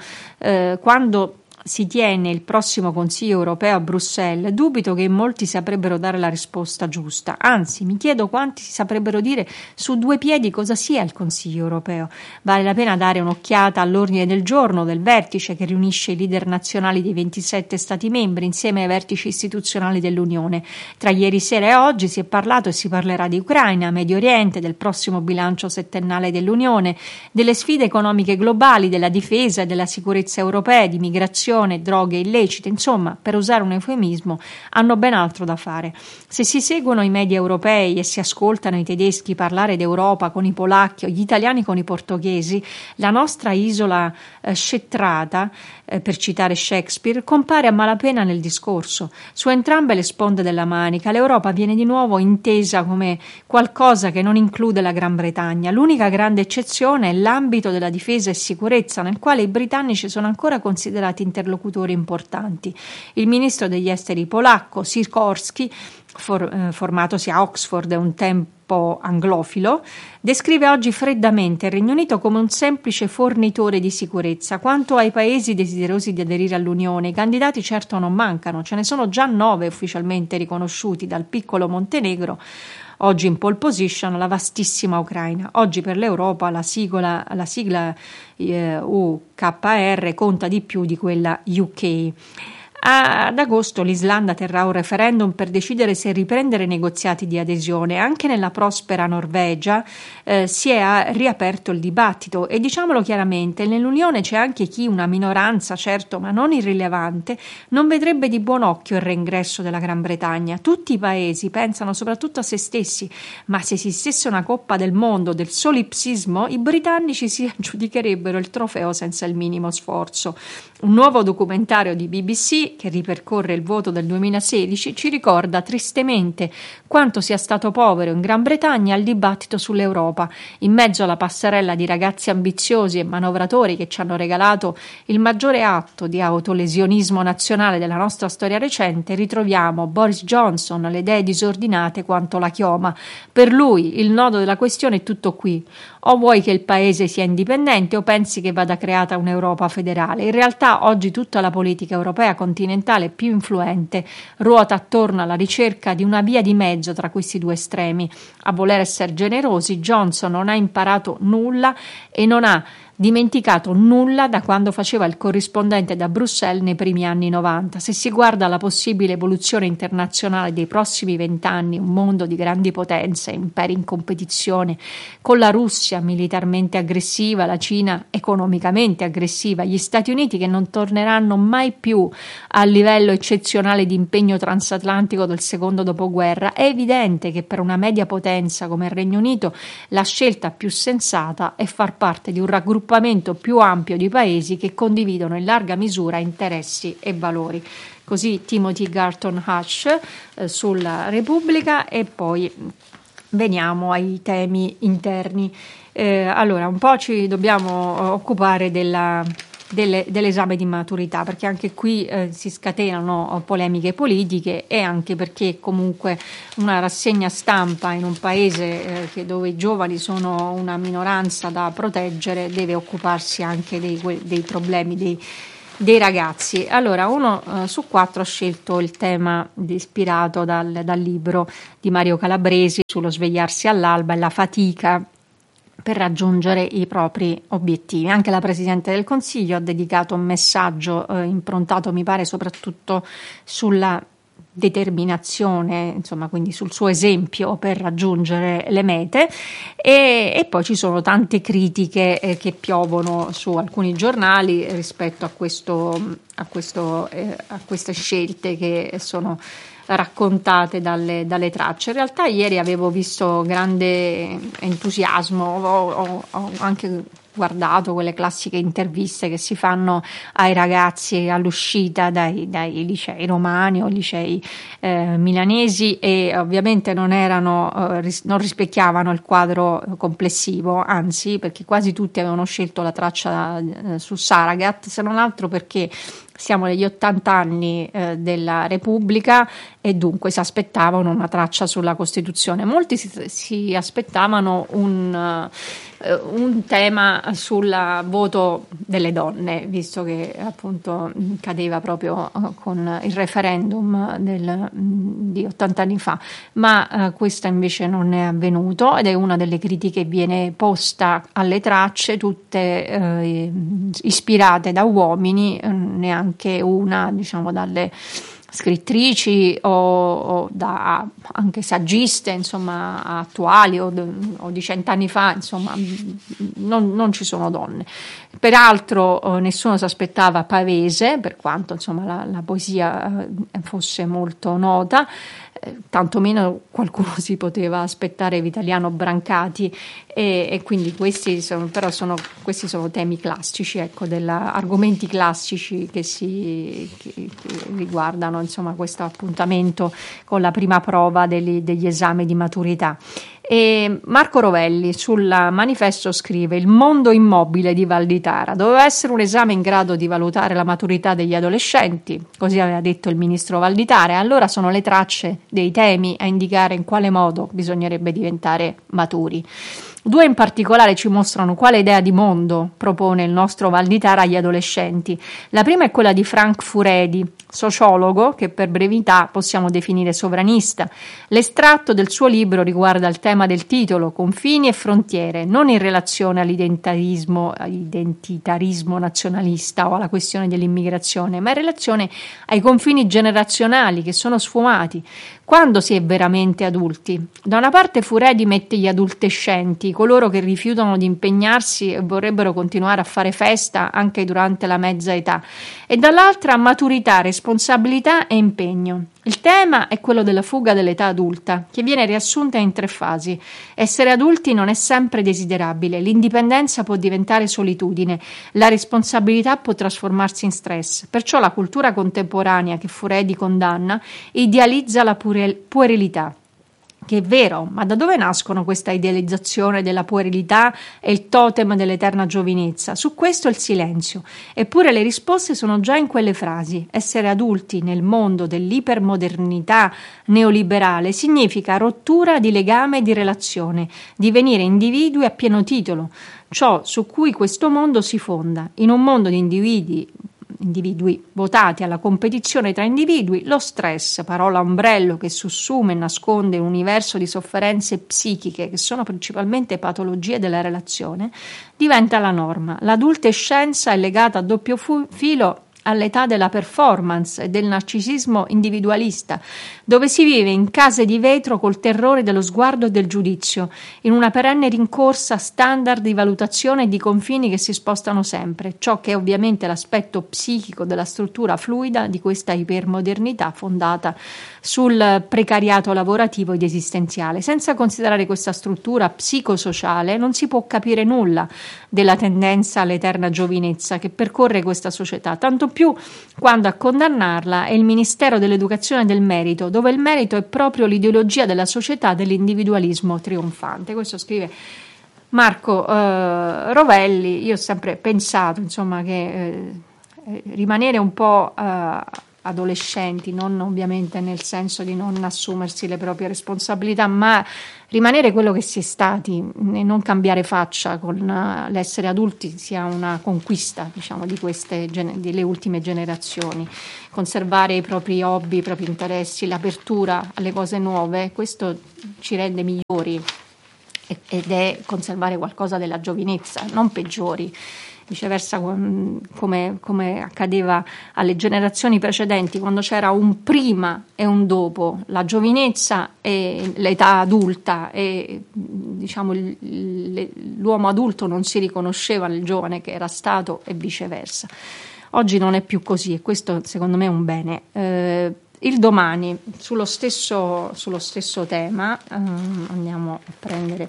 si tiene il prossimo Consiglio europeo a Bruxelles, dubito che molti saprebbero dare la risposta giusta. Anzi, mi chiedo quanti saprebbero dire su due piedi cosa sia il Consiglio europeo. Vale la pena dare un'occhiata all'ordine del giorno del vertice che riunisce i leader nazionali dei 27 Stati membri insieme ai vertici istituzionali dell'Unione. Tra ieri sera e oggi si è parlato e si parlerà di Ucraina, Medio Oriente, del prossimo bilancio settennale dell'Unione, delle sfide economiche globali, della difesa e della sicurezza europea, di migrazione, droghe illecite. Insomma, per usare un eufemismo, hanno ben altro da fare. Se si seguono i media europei e si ascoltano i tedeschi parlare d'Europa con i polacchi o gli italiani con i portoghesi, la nostra isola scetrata, per citare Shakespeare, compare a malapena nel discorso. Su entrambe le sponde della manica l'Europa viene di nuovo intesa come qualcosa che non include la Gran Bretagna. L'unica grande eccezione è l'ambito della difesa e sicurezza, nel quale i britannici sono ancora considerati interlocutori importanti. Il ministro degli esteri polacco Sikorski, formatosi a Oxford e un tempo anglofilo, descrive oggi freddamente il Regno Unito come un semplice fornitore di sicurezza. Quanto ai paesi desiderosi di aderire all'Unione, i candidati certo non mancano, ce ne sono già 9 ufficialmente riconosciuti, dal piccolo Montenegro, oggi in pole position, alla vastissima Ucraina. Oggi per l'Europa la sigla UKR conta di più di quella UK. Ad agosto l'Islanda terrà un referendum per decidere se riprendere i negoziati di adesione. Anche nella prospera Norvegia si è riaperto il dibattito e, diciamolo chiaramente, nell'Unione c'è anche chi, una minoranza certo ma non irrilevante, non vedrebbe di buon occhio il reingresso della Gran Bretagna. Tutti i paesi pensano soprattutto a se stessi, ma se esistesse una Coppa del Mondo del solipsismo, i britannici si aggiudicherebbero il trofeo senza il minimo sforzo. Un nuovo documentario di BBC che ripercorre il voto del 2016 ci ricorda tristemente quanto sia stato povero in Gran Bretagna il dibattito sull'Europa. In mezzo alla passerella di ragazzi ambiziosi e manovratori che ci hanno regalato il maggiore atto di autolesionismo nazionale della nostra storia recente, ritroviamo Boris Johnson, le idee disordinate quanto la chioma. Per lui il nodo della questione è tutto qui. O vuoi che il paese sia indipendente o pensi che vada creata un'Europa federale. In realtà oggi tutta la politica europea continentale più influente ruota attorno alla ricerca di una via di mezzo tra questi due estremi. A voler essere generosi, Johnson non ha imparato nulla e non ha dimenticato nulla da quando faceva il corrispondente da Bruxelles nei primi anni 90. Se si guarda alla possibile evoluzione internazionale dei prossimi 20 anni, un mondo di grandi potenze, imperi in competizione, con la Russia militarmente aggressiva, la Cina economicamente aggressiva, gli Stati Uniti che non torneranno mai più al livello eccezionale di impegno transatlantico del secondo dopoguerra, è evidente che per una media potenza come il Regno Unito la scelta più sensata è far parte di un raggruppamento più ampio di paesi che condividono in larga misura interessi e valori. Così Timothy Garton Hatch sulla Repubblica. E poi veniamo ai temi interni. Allora, un po' ci dobbiamo occupare dell'esame di maturità, perché anche qui si scatenano polemiche politiche, e anche perché comunque una rassegna stampa in un paese dove i giovani sono una minoranza da proteggere deve occuparsi anche dei problemi dei ragazzi. Allora, 1 su 4 ha scelto il tema ispirato dal libro di Mario Calabresi sullo svegliarsi all'alba e la fatica per raggiungere i propri obiettivi. Anche la Presidente del Consiglio ha dedicato un messaggio improntato, mi pare, soprattutto sulla determinazione, insomma, quindi sul suo esempio per raggiungere le mete, e poi ci sono tante critiche che piovono su alcuni giornali rispetto a queste scelte che sono raccontate dalle tracce. In realtà ieri avevo visto grande entusiasmo, ho anche guardato quelle classiche interviste che si fanno ai ragazzi all'uscita dai licei romani o licei milanesi, e ovviamente non rispecchiavano il quadro complessivo, anzi, perché quasi tutti avevano scelto la traccia su Saragat, se non altro perché siamo negli 80 anni della Repubblica e dunque si aspettavano una traccia sulla Costituzione. Molti si aspettavano un tema sul voto delle donne, visto che appunto cadeva proprio con il referendum di 80 anni fa, ma questo invece non è avvenuto, ed è una delle critiche che viene posta alle tracce, tutte ispirate da uomini, neanche una, diciamo, dalle scrittrici o da anche saggiste, insomma, attuali o di 100 anni fa, insomma, non ci sono donne. Peraltro nessuno si aspettava Pavese, per quanto insomma la poesia fosse molto nota, tantomeno qualcuno si poteva aspettare Vitaliano Brancati, e quindi questi sono temi classici, ecco, argomenti classici che riguardano insomma questo appuntamento con la prima prova degli esami di maturità. E Marco Rovelli sul Manifesto scrive: il mondo immobile di Valditara doveva essere un esame in grado di valutare la maturità degli adolescenti, così aveva detto il ministro Valditara, e allora sono le tracce dei temi a indicare in quale modo bisognerebbe diventare maturi. 2 in particolare ci mostrano quale idea di mondo propone il nostro Valditara agli adolescenti. La prima è quella di Frank Furedi, sociologo che per brevità possiamo definire sovranista. L'estratto del suo libro riguarda il tema del titolo, confini e frontiere, non in relazione all'identitarismo nazionalista o alla questione dell'immigrazione, ma in relazione ai confini generazionali che sono sfumati. Quando si è veramente adulti? Da una parte Furedi mette gli adultescenti, coloro che rifiutano di impegnarsi e vorrebbero continuare a fare festa anche durante la mezza età, e dall'altra maturità, responsabilità e impegno. Il tema è quello della fuga dell'età adulta, che viene riassunta in 3 fasi. Essere adulti non è sempre desiderabile, l'indipendenza può diventare solitudine, la responsabilità può trasformarsi in stress. Perciò la cultura contemporanea che Furedi condanna idealizza la puerilità. Che è vero, ma da dove nascono questa idealizzazione della puerilità e il totem dell'eterna giovinezza? Su questo il silenzio. Eppure le risposte sono già in quelle frasi. Essere adulti nel mondo dell'ipermodernità neoliberale significa rottura di legame e di relazione, divenire individui a pieno titolo, ciò su cui questo mondo si fonda. In un mondo di individui votati alla competizione tra individui, lo stress, parola ombrello che sussume e nasconde un universo di sofferenze psichiche che sono principalmente patologie della relazione, diventa la norma. L'adultescenza è legata a doppio filo all'età della performance e del narcisismo individualista, dove si vive in case di vetro col terrore dello sguardo e del giudizio, in una perenne rincorsa standard di valutazione e di confini che si spostano sempre, ciò che è ovviamente l'aspetto psichico della struttura fluida di questa ipermodernità fondata sul precariato lavorativo ed esistenziale. Senza considerare questa struttura psicosociale non si può capire nulla della tendenza all'eterna giovinezza che percorre questa società, tanto più quando a condannarla è il Ministero dell'Educazione e del Merito, dove il merito è proprio l'ideologia della società dell'individualismo trionfante. Questo scrive Marco Rovelli, io ho sempre pensato, insomma, che rimanere un po' adolescenti, non ovviamente nel senso di non assumersi le proprie responsabilità, ma rimanere quello che si è stati e non cambiare faccia con l'essere adulti sia una conquista, diciamo, delle ultime generazioni. Conservare i propri hobby, i propri interessi, l'apertura alle cose nuove, questo ci rende migliori ed è conservare qualcosa della giovinezza, non peggiori. Viceversa, come accadeva alle generazioni precedenti, quando c'era un prima e un dopo, la giovinezza e l'età adulta, e diciamo l'uomo adulto non si riconosceva nel giovane che era stato e viceversa. Oggi non è più così e questo secondo me è un bene. Il Domani, sullo stesso tema, andiamo a prendere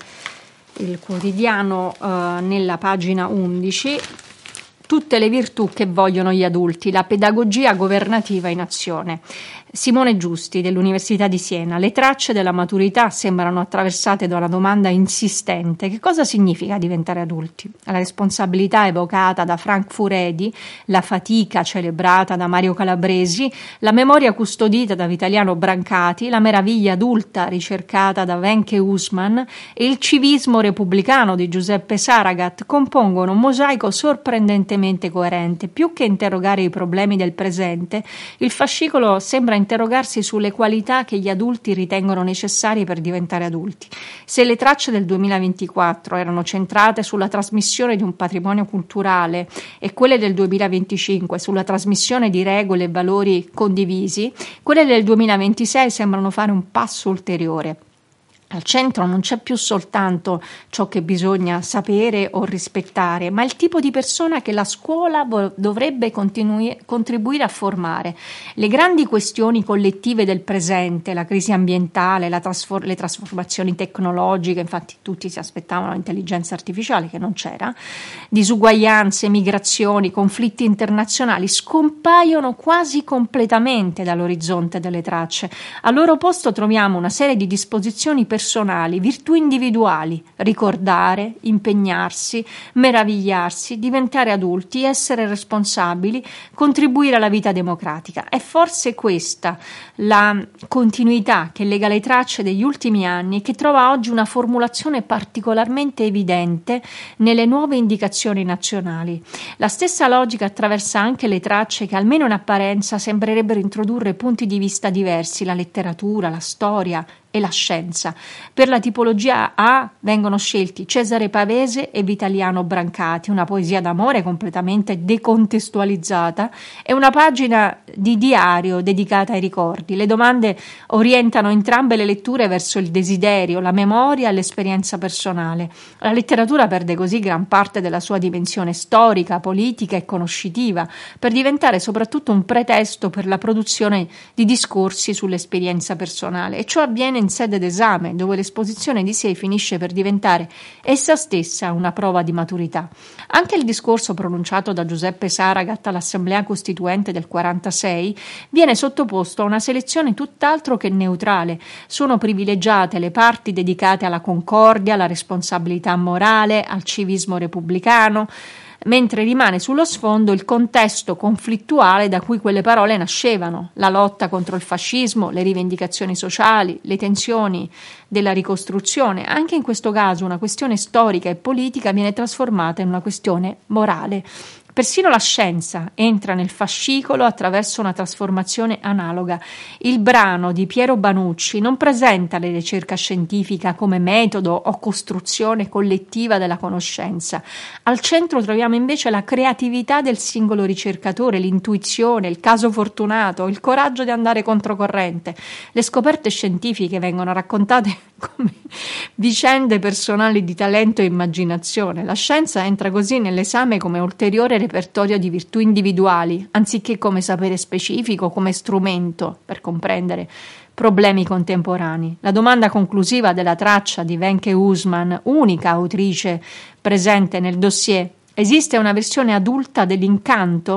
il quotidiano nella pagina 11, tutte le virtù che vogliono gli adulti, la pedagogia governativa in azione. Simone Giusti dell'Università di Siena. Le tracce della maturità sembrano attraversate da una domanda insistente: che cosa significa diventare adulti? La responsabilità evocata da Frank Furedi, la fatica celebrata da Mario Calabresi, la memoria custodita da Vitaliano Brancati, la meraviglia adulta ricercata da Wenche Usman e il civismo repubblicano di Giuseppe Saragat compongono un mosaico sorprendentemente coerente. Più che interrogare i problemi del presente, il fascicolo sembra interrogarsi sulle qualità che gli adulti ritengono necessarie per diventare adulti. Se le tracce del 2024 erano centrate sulla trasmissione di un patrimonio culturale e quelle del 2025 sulla trasmissione di regole e valori condivisi, quelle del 2026 sembrano fare un passo ulteriore. Al centro non c'è più soltanto ciò che bisogna sapere o rispettare, ma il tipo di persona che la scuola dovrebbe contribuire a formare. Le grandi questioni collettive del presente, la crisi ambientale, le trasformazioni tecnologiche, infatti tutti si aspettavano l'intelligenza artificiale che non c'era, disuguaglianze, migrazioni, conflitti internazionali, scompaiono quasi completamente dall'orizzonte delle tracce. Al loro posto troviamo una serie di disposizioni personali, virtù individuali: ricordare, impegnarsi, meravigliarsi, diventare adulti, essere responsabili, contribuire alla vita democratica. È forse questa la continuità che lega le tracce degli ultimi anni e che trova oggi una formulazione particolarmente evidente nelle nuove indicazioni nazionali. La stessa logica attraversa anche le tracce che, almeno in apparenza, sembrerebbero introdurre punti di vista diversi: la letteratura, la storia e la scienza. Per la tipologia A vengono scelti Cesare Pavese e Vitaliano Brancati, una poesia d'amore completamente decontestualizzata e una pagina di diario dedicata ai ricordi. Le domande orientano entrambe le letture verso il desiderio, la memoria e l'esperienza personale. La letteratura perde così gran parte della sua dimensione storica, politica e conoscitiva, per diventare soprattutto un pretesto per la produzione di discorsi sull'esperienza personale, e ciò avviene in sede d'esame, dove l'esposizione di sé finisce per diventare essa stessa una prova di maturità. Anche il discorso pronunciato da Giuseppe Saragat all'Assemblea Costituente del 46 viene sottoposto a una selezione tutt'altro che neutrale. Sono privilegiate le parti dedicate alla concordia, alla responsabilità morale, al civismo repubblicano, mentre rimane sullo sfondo il contesto conflittuale da cui quelle parole nascevano: la lotta contro il fascismo, le rivendicazioni sociali, le tensioni della ricostruzione. Anche in questo caso una questione storica e politica viene trasformata in una questione morale. Persino la scienza entra nel fascicolo attraverso una trasformazione analoga. Il brano di Piero Banucci non presenta la ricerca scientifica come metodo o costruzione collettiva della conoscenza. Al centro troviamo invece la creatività del singolo ricercatore, l'intuizione, il caso fortunato, il coraggio di andare controcorrente. Le scoperte scientifiche vengono raccontate come vicende personali di talento e immaginazione. La scienza entra così nell'esame come ulteriore repertorio di virtù individuali, anziché come sapere specifico, come strumento per comprendere problemi contemporanei. La domanda conclusiva della traccia di Wenche Usman, unica autrice presente nel dossier: esiste una versione adulta dell'incanto?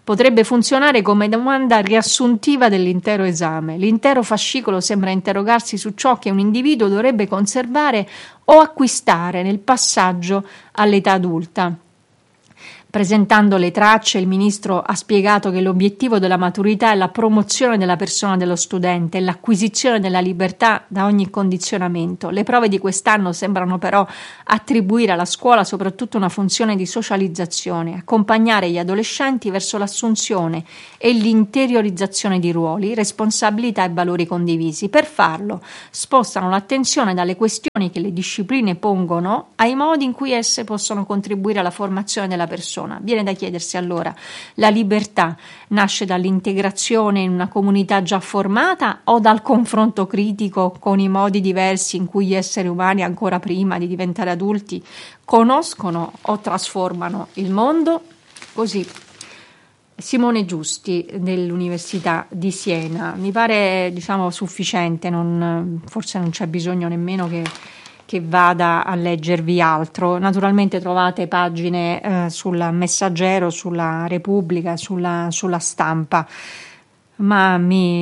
potrebbe funzionare come domanda riassuntiva dell'intero esame. L'intero fascicolo sembra interrogarsi su ciò che un individuo dovrebbe conservare o acquistare nel passaggio all'età adulta. Presentando le tracce, il ministro ha spiegato che l'obiettivo della maturità è la promozione della persona dello studente e l'acquisizione della libertà da ogni condizionamento. Le prove di quest'anno sembrano però attribuire alla scuola soprattutto una funzione di socializzazione, accompagnare gli adolescenti verso l'assunzione e l'interiorizzazione di ruoli, responsabilità e valori condivisi. Per farlo, spostano l'attenzione dalle questioni che le discipline pongono ai modi in cui esse possono contribuire alla formazione della persona. Viene da chiedersi allora: la libertà nasce dall'integrazione in una comunità già formata o dal confronto critico con i modi diversi in cui gli esseri umani, ancora prima di diventare adulti, conoscono o trasformano il mondo? Così Simone Giusti dell'Università di Siena. Mi pare, sufficiente, forse non c'è bisogno nemmeno che vada a leggervi altro. Naturalmente trovate pagine sul Messaggero, sulla Repubblica, sulla Stampa, ma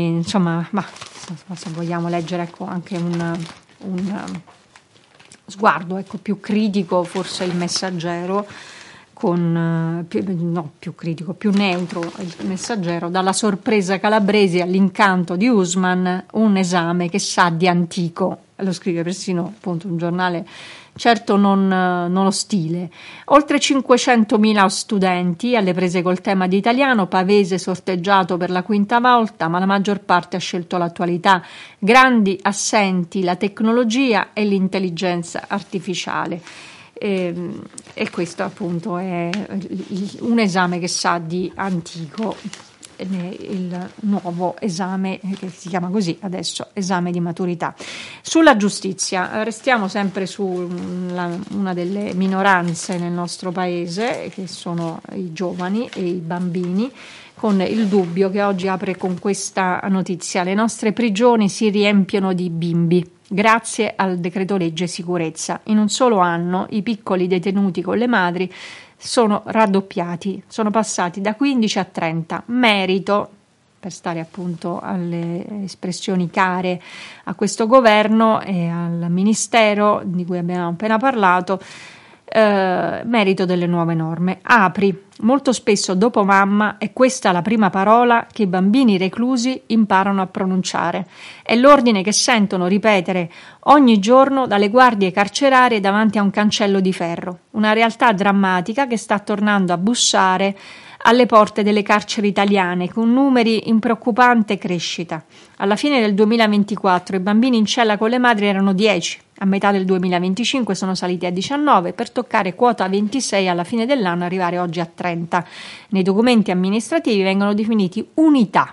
se vogliamo leggere anche un sguardo più critico, forse il Messaggero, più critico, più neutro il Messaggero, dalla sorpresa calabrese all'incanto di Usman, un esame che sa di antico. Lo scrive persino appunto un giornale certo non ostile. Oltre 500.000 studenti alle prese col tema di italiano, Pavese sorteggiato per la quinta volta, ma la maggior parte ha scelto l'attualità. Grandi assenti la tecnologia e l'intelligenza artificiale. E questo appunto è un esame che sa di antico, il nuovo esame che si chiama così adesso, esame di maturità. Sulla giustizia restiamo sempre su una delle minoranze nel nostro paese, che sono i giovani e i bambini, con il dubbio che oggi apre con questa notizia: le nostre prigioni si riempiono di bimbi. Grazie al decreto legge sicurezza, in un solo anno i piccoli detenuti con le madri sono raddoppiati, sono passati da 15 a 30, merito, per stare appunto alle espressioni care a questo governo e al ministero di cui abbiamo appena parlato, merito delle nuove norme. Apri. Molto spesso dopo mamma è questa la prima parola che i bambini reclusi imparano a pronunciare. È l'ordine che sentono ripetere ogni giorno dalle guardie carcerarie davanti a un cancello di ferro. Una realtà drammatica che sta tornando a bussare alle porte delle carceri italiane con numeri in preoccupante crescita. Alla fine del 2024 i bambini in cella con le madri erano 10, a metà del 2025 sono saliti a 19, per toccare quota 26 alla fine dell'anno, arrivare oggi a 30. Nei documenti amministrativi vengono definiti unità,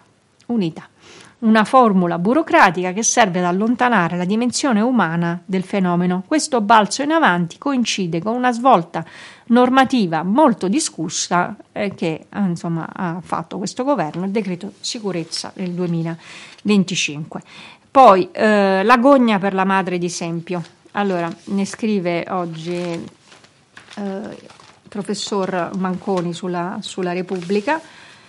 una formula burocratica che serve ad allontanare la dimensione umana del fenomeno. Questo balzo in avanti coincide con una svolta normativa molto discussa che ha fatto questo governo, il decreto sicurezza del 2025. Poi l'agonia per la madre di Sempio. Allora, ne scrive oggi il professor Manconi sulla Repubblica,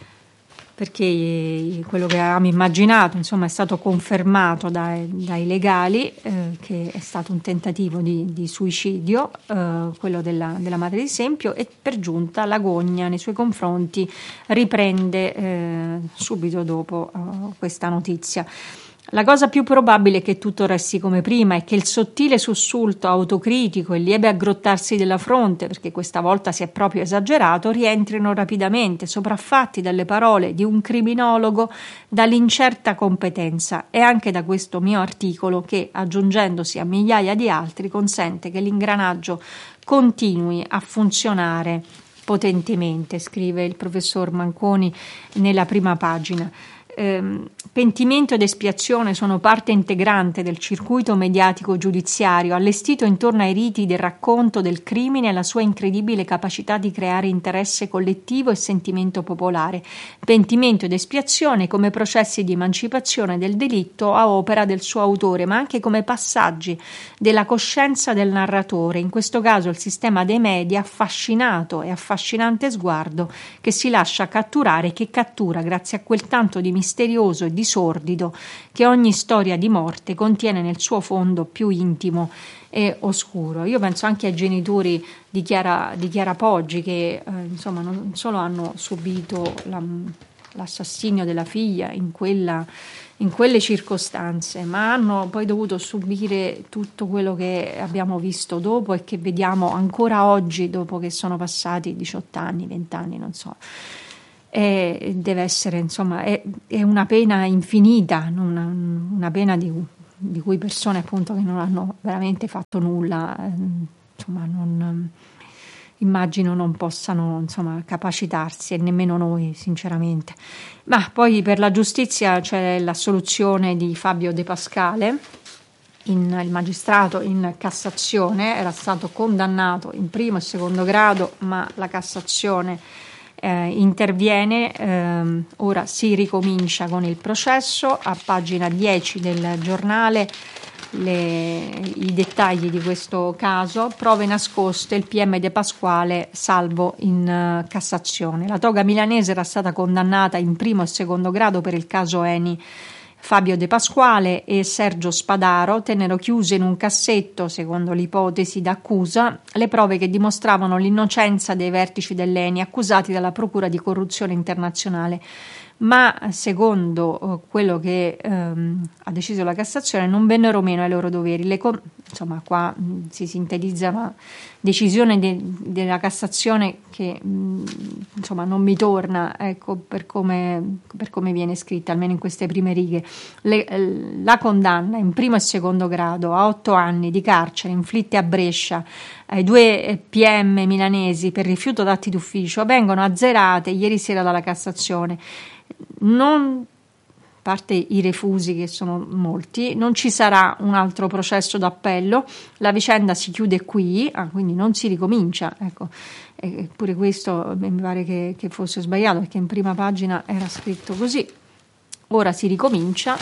perché quello che avevamo immaginato è stato confermato dai legali, che è stato un tentativo di suicidio, quello della madre di Sempio, e per giunta l'agonia nei suoi confronti riprende subito dopo questa notizia. La cosa più probabile è che tutto resti come prima e che il sottile sussulto autocritico e il lieve aggrottarsi della fronte, perché questa volta si è proprio esagerato, rientrino rapidamente, sopraffatti dalle parole di un criminologo dall'incerta competenza, e anche da questo mio articolo che, aggiungendosi a migliaia di altri, consente che l'ingranaggio continui a funzionare potentemente, scrive il professor Manconi nella prima pagina. pentimento ed espiazione sono parte integrante del circuito mediatico giudiziario, allestito intorno ai riti del racconto del crimine e alla sua incredibile capacità di creare interesse collettivo e sentimento popolare. Pentimento ed espiazione come processi di emancipazione del delitto a opera del suo autore, ma anche come passaggi della coscienza del narratore, in questo caso il sistema dei media, affascinato e affascinante sguardo che si lascia catturare, che cattura grazie a quel tanto di misterioso e di sordido che ogni storia di morte contiene nel suo fondo più intimo e oscuro. Io penso anche ai genitori di Chiara Poggi che insomma non solo hanno subito l'assassinio della figlia in quelle circostanze, ma hanno poi dovuto subire tutto quello che abbiamo visto dopo e che vediamo ancora oggi, dopo che sono passati 18 anni, 20 anni, non so. E deve essere, insomma, è una pena infinita, una pena di cui persone appunto che non hanno veramente fatto nulla, insomma, immagino non possano, insomma, capacitarsi, e nemmeno noi sinceramente. Ma poi per la giustizia c'è l'assoluzione di Fabio De Pascale, il magistrato in Cassazione era stato condannato in primo e secondo grado, ma la Cassazione interviene, ora si ricomincia con il processo. A pagina 10 del giornale i dettagli di questo caso: prove nascoste, il PM De Pasquale salvo in Cassazione. La toga milanese era stata condannata in primo e secondo grado per il caso Eni. Fabio De Pasquale e Sergio Spadaro tennero chiuse in un cassetto, secondo l'ipotesi d'accusa, le prove che dimostravano l'innocenza dei vertici dell'Eni accusati dalla Procura di corruzione internazionale. Ma secondo quello che ha deciso la Cassazione non vennero meno ai loro doveri. Insomma, qua si sintetizza una decisione della Cassazione che insomma non mi torna, ecco, per come viene scritta, almeno in queste prime righe. La condanna in primo e secondo grado a 8 anni di carcere inflitte a Brescia ai 2 PM milanesi per rifiuto d'atti d'ufficio vengono azzerate ieri sera dalla Cassazione. A parte i refusi, che sono molti, non ci sarà un altro processo d'appello, la vicenda si chiude qui, quindi non si ricomincia, ecco. Pure questo mi pare che fosse sbagliato, perché in prima pagina era scritto così. Ora si ricomincia,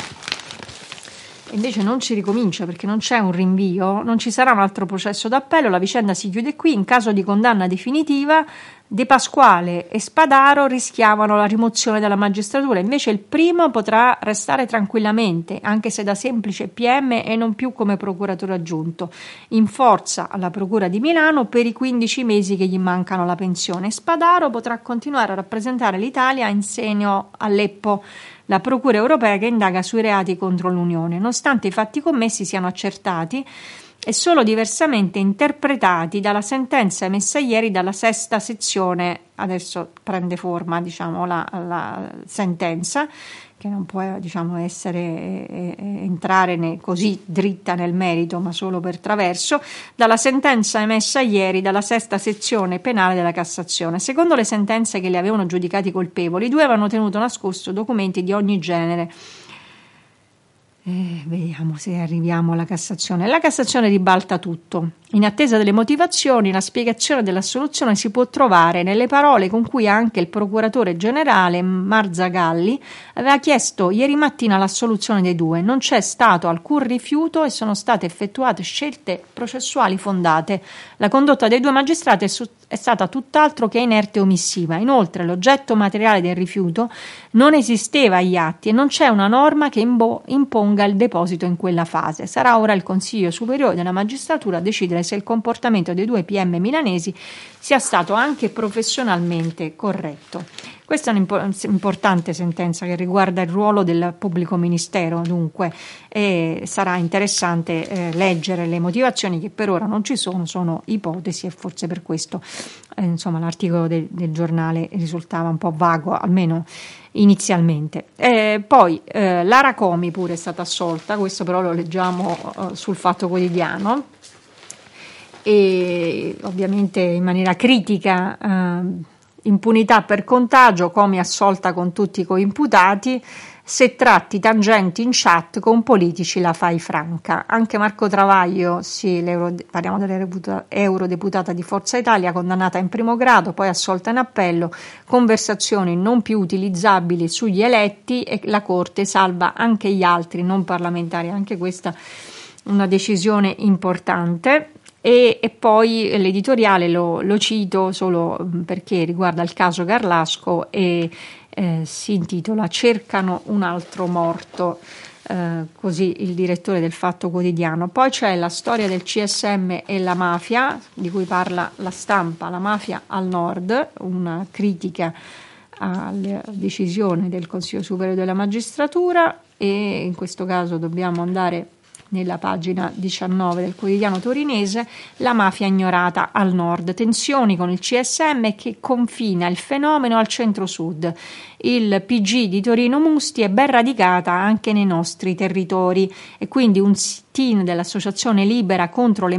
invece non si ricomincia perché non c'è un rinvio, non ci sarà un altro processo d'appello, la vicenda si chiude qui. In caso di condanna definitiva De Pasquale e Spadaro rischiavano la rimozione dalla magistratura, invece il primo potrà restare tranquillamente, anche se da semplice PM e non più come procuratore aggiunto, in forza alla Procura di Milano per i 15 mesi che gli mancano alla pensione. Spadaro potrà continuare a rappresentare l'Italia in seno all'Eppo, la Procura europea che indaga sui reati contro l'Unione, nonostante i fatti commessi siano accertati e solo diversamente interpretati dalla sentenza emessa ieri dalla sesta sezione. Adesso prende forma, diciamo, la sentenza, che non può, diciamo, entrare così dritta nel merito, ma solo per traverso, dalla sentenza emessa ieri dalla sesta sezione penale della Cassazione. Secondo le sentenze che li avevano giudicati colpevoli, i 2 avevano tenuto nascosto documenti di ogni genere. Vediamo se arriviamo alla Cassazione. La Cassazione ribalta tutto. In attesa delle motivazioni, la spiegazione dell'assoluzione si può trovare nelle parole con cui anche il procuratore generale Marzagalli aveva chiesto ieri mattina l'assoluzione dei 2. Non c'è stato alcun rifiuto e sono state effettuate scelte processuali fondate. La condotta dei 2 magistrati è stata tutt'altro che inerte e omissiva. Inoltre, l'oggetto materiale del rifiuto non esisteva agli atti e non c'è una norma che imponga il deposito in quella fase. Sarà ora il Consiglio Superiore della Magistratura a decidere se il comportamento dei 2 PM milanesi sia stato anche professionalmente corretto. Questa è un'importante sentenza che riguarda il ruolo del pubblico ministero, dunque sarà interessante leggere le motivazioni, che per ora non ci sono ipotesi, e forse per questo insomma l'articolo del giornale risultava un po' vago, almeno inizialmente. Poi Lara Comi pure è stata assolta, questo però lo leggiamo sul Fatto Quotidiano, e ovviamente in maniera critica. Impunità per contagio, Comi assolta con tutti i coimputati. se tratti tangenti in chat con politici la fai franca. Anche Marco Travaglio, sì, parliamo dell'eurodeputata di Forza Italia, condannata in primo grado, poi assolta in appello, conversazioni non più utilizzabili sugli eletti e la Corte salva anche gli altri non parlamentari. Anche questa una decisione importante. E poi l'editoriale lo cito solo perché riguarda il caso Garlasco e si intitola "Cercano un altro morto", così il direttore del Fatto Quotidiano. Poi c'è la storia del CSM e la mafia, di cui parla La Stampa, la mafia al nord, una critica alla decisione del Consiglio Superiore della Magistratura, e in questo caso dobbiamo andare nella pagina 19 del quotidiano torinese. La mafia ignorata al nord, tensioni con il CSM che confina il fenomeno al centro-sud. Il PG di Torino Musti è ben radicata anche nei nostri territori, e quindi un sit-in dell'Associazione Libera contro le